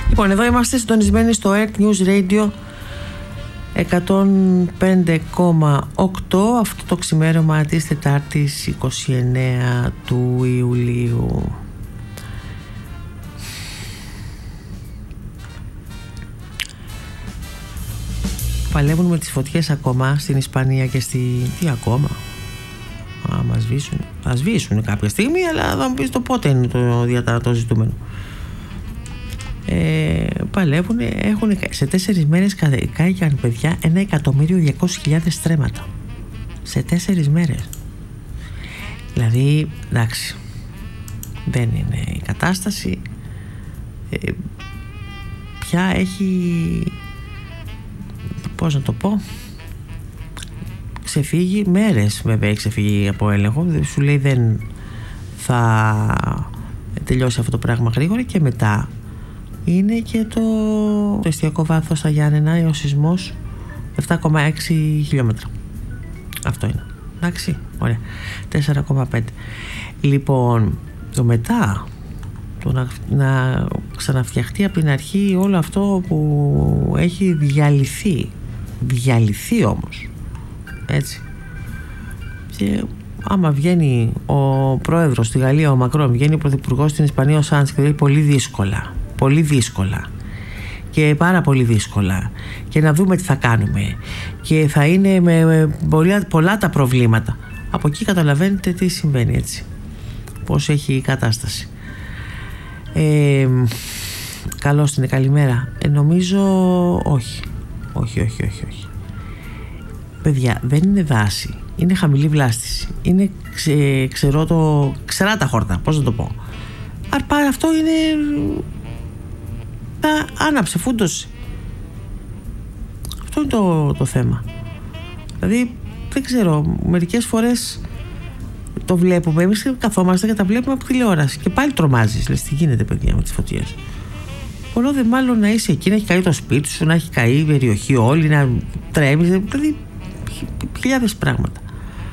Λοιπόν, εδώ είμαστε συντονισμένοι στο Earth News Radio 105,8 αυτό το ξημέρωμα της Τετάρτης 29 του Ιουλίου. Παλεύουν με τις φωτιές ακόμα στην Ισπανία και τι ακόμα. Μας σβήσουν. Θα σβήσουν κάποια στιγμή, αλλά θα μου πεις το πότε είναι το ζητούμενο. Παλεύουν, έχουν σε 4 μέρες κάηκαν, παιδιά, 1.200.000 στρέμματα σε 4 μέρες. Δηλαδή, εντάξει, δεν είναι η κατάσταση. Πια έχει, πώς να το πω, ξεφύγει μέρες, βέβαια έχει ξεφύγει από έλεγχο. Σου λέει δεν θα τελειώσει αυτό το πράγμα γρήγορα. Και μετά είναι και το εστιακό βάθος στα Γιάννενα, ο σεισμός 7,6 χιλιόμετρα. Αυτό είναι, εντάξει, ωραία, 4,5. Λοιπόν, το μετά, το να ξαναφτιαχτεί από την αρχή όλο αυτό που έχει διαλυθεί όμως, έτσι. Και άμα βγαίνει ο πρόεδρος στη Γαλλία, ο Μακρόν, βγαίνει ο πρωθυπουργός στην Ισπανία, ο Σάντσες, και λέει πολύ δύσκολα και πάρα πολύ δύσκολα, και να δούμε τι θα κάνουμε, και θα είναι με πολλά τα προβλήματα. Από εκεί καταλαβαίνετε τι συμβαίνει, έτσι, πώς έχει η κατάσταση. Καλώς είναι, καλημέρα. Νομίζω όχι. Παιδιά, δεν είναι δάση, είναι χαμηλή βλάστηση, είναι ξερά τα χόρτα, πώς να το πω. Αυτό είναι, άναψε, φούντωσε. Αυτό είναι το θέμα. Δηλαδή, δεν ξέρω, μερικές φορές το βλέπουμε, εμείς καθόμαστε και τα βλέπουμε από τηλεόραση και πάλι τρομάζεις, λες τι γίνεται, παιδιά, με τις φωτιές. Πολλό δε μάλλον να είσαι εκεί, να έχει καεί το σπίτι σου, να έχει καεί η περιοχή όλη, να τρέμεις, δηλαδή χιλιάδες πράγματα.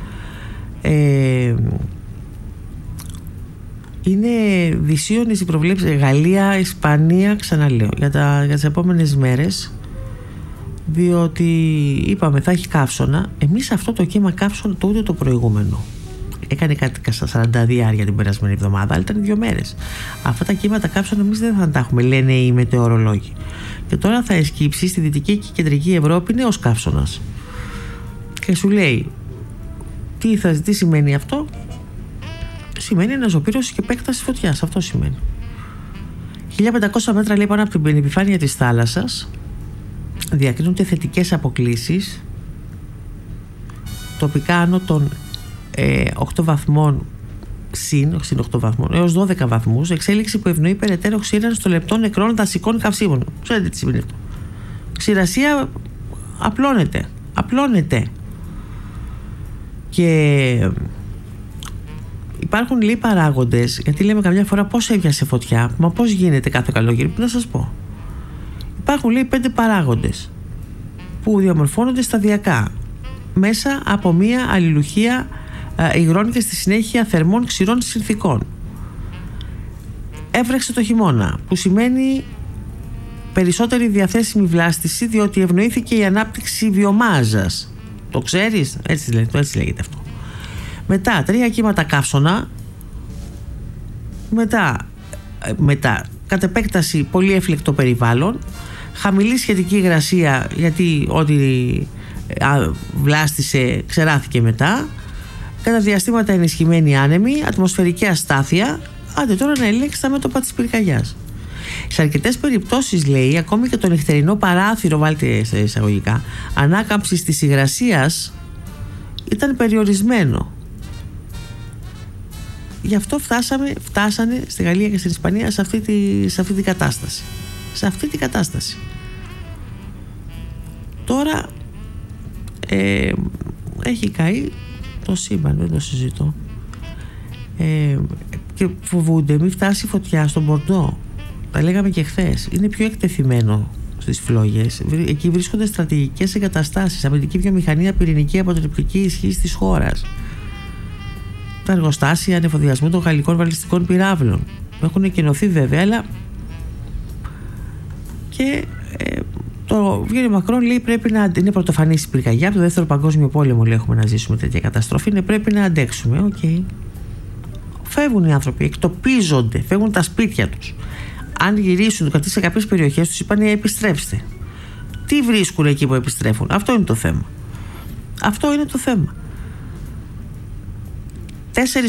Είναι δυσίωνες οι προβλέψεις. Γαλλία, Ισπανία, ξαναλέω, για τις επόμενες μέρες, διότι είπαμε θα έχει καύσωνα. Εμείς αυτό το κύμα καύσωνα το ούτε το προηγούμενο έκανε κάτι στα 42 την περασμένη εβδομάδα, αλλά ήταν 2 μέρες. Αυτά τα κύματα καύσωνα εμείς δεν θα τα έχουμε, λένε οι μετεωρολόγοι. Και τώρα θα εσκύψει στη Δυτική και Κεντρική Ευρώπη νέος καύσωνας. Και σου λέει τι σημαίνει αυτό? Σημαίνει αναζωπήρωση και επέκταση φωτιάς. Αυτό σημαίνει. 1500 μέτρα, λέει, πάνω από την επιφάνεια της θάλασσας διακρίνονται θετικές αποκλίσεις, τοπικά άνω των 8 βαθμών συν 8 βαθμών έως 12 βαθμούς, εξέλιξη που ευνοεί περαιτέρω ξύρανση των λεπτών νεκρών δασικών καυσίμων. Ξέρετε τι σημαίνει αυτό? Ξηρασία απλώνεται. Και υπάρχουν, λέει, παράγοντες, γιατί λέμε καμιά φορά πώς έβιασε φωτιά, μα πώς γίνεται κάθε καλοκαίρι, να σας πω. Υπάρχουν, λέει, 5 παράγοντες που διαμορφώνονται σταδιακά μέσα από μια αλληλουχία υγρών και στη συνέχεια θερμών ξηρών συνθηκών. Έβρεξε το χειμώνα, που σημαίνει περισσότερη διαθέσιμη βλάστηση, διότι ευνοήθηκε η ανάπτυξη βιομάζας. Το ξέρεις? Έτσι λέγεται αυτό. Μετά 3 κύματα καύσωνα. Μετά κατ' επέκταση πολύ έφλεκτο περιβάλλον, χαμηλή σχετική υγρασία, γιατί ό,τι βλάστησε ξεράθηκε μετά, κατά διαστήματα ενισχυμένη άνεμη, ατμοσφαιρική αστάθεια. Άντε τώρα να ελέγξει τα μέτωπα της πυρκαγιάς. Σε αρκετές περιπτώσεις, λέει, ακόμη και το νυχτερινό παράθυρο, βάλτε σε εισαγωγικά, ανάκαμψης της υγρασίας ήταν περιορισμένο. Γι' αυτό φτάσανε στη Γαλλία και στην Ισπανία σε αυτή την κατάσταση. Σε αυτή την κατάσταση. Τώρα έχει καεί το σύμπαν, δεν το συζητώ. Και φοβούνται μην φτάσει φωτιά στον Μπορντό. Τα λέγαμε και χθες. Είναι πιο εκτεθειμένο στις φλόγες. Εκεί βρίσκονται στρατηγικές εγκαταστάσεις, αμυντική βιομηχανία, πυρηνική αποτρεπτική ισχύ της χώρας. Τα εργοστάσια ανεφοδιασμού των γαλλικών βαλιστικών πυράβλων έχουν εκκαινωθεί βέβαια, αλλά Και βγαίνει ο Μακρόν, λέει πρέπει να είναι πρωτοφανής η πυρκαγιά. Από το δεύτερο παγκόσμιο πόλεμο, λέει, έχουμε να ζήσουμε τέτοια καταστροφή. Πρέπει να αντέξουμε. Okay. Φεύγουν οι άνθρωποι, εκτοπίζονται, φεύγουν τα σπίτια τους. Αν γυρίσουν κάτι σε κάποιες περιοχές, τους είπαν επιστρέψτε. Τι βρίσκουν εκεί που επιστρέφουν? Αυτό είναι το θέμα. Αυτό είναι το θέμα.